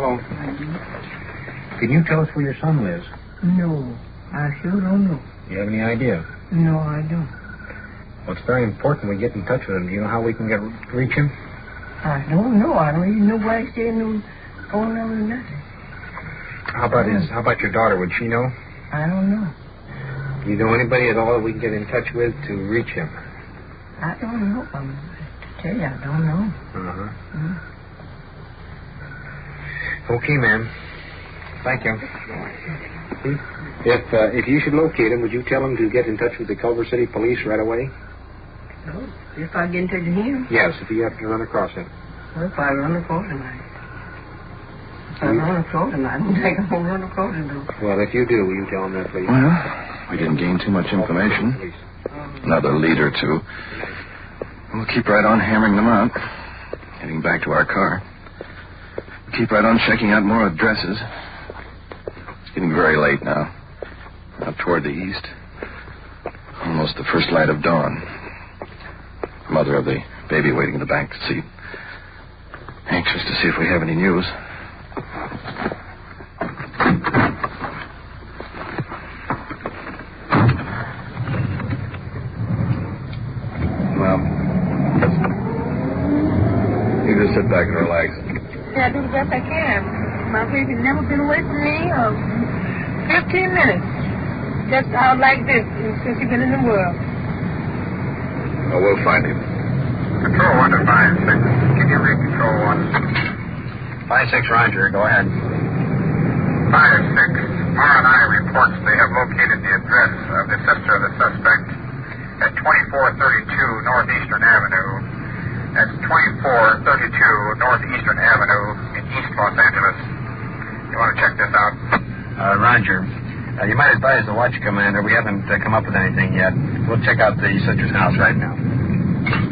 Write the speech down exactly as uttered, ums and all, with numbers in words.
Hello. Mm-hmm. Can you tell us where your son lives? No, I sure don't know. Do you have any idea? No, I don't. Well, it's very important we get in touch with him. Do you know how we can get reach him? I don't know. I don't even know why he's saying no phone number or nothing. How about his? How about your daughter? Would she know? I don't know. Do you know anybody at all that we can get in touch with to reach him? I don't know. I'm, to tell you, I don't know. Uh-huh. Mm. Okay, ma'am. Thank you. If uh, if you should locate him, would you tell him to get in touch with the Culver City Police right away? Oh, if I get in touch with him? Yes, if you have to run across him. Well, if I run across him, I... If I run across him, I don't think I'm going to run across him, though. Well, if you do, will you tell him that, please? Well, we didn't gain too much information. Another lead or two. We'll keep right on hammering them out. Heading back to our car. We'll keep right on checking out more addresses. It's getting very late now. Up toward the east. Almost the first light of dawn. Mother of the baby waiting in the back seat. Anxious to see if we have any news. Well, you just sit back and relax. Yeah, I do the best I can. My baby's never been away from me uh, fifteen minutes. Just out like this since he's been in the world. Well, we'll find him. Control one to five six. Can you read control one? Five six, Roger. Go ahead. Five six. R and I reports they have located the address of the sister of the suspect at twenty-four thirty-two Northeastern Avenue. That's twenty-four thirty-two Northeastern Avenue in East Los Angeles. You want to check this out? Uh, Roger. Uh, you might advise the watch commander. We haven't uh, come up with anything yet. We'll check out the sister's house right now.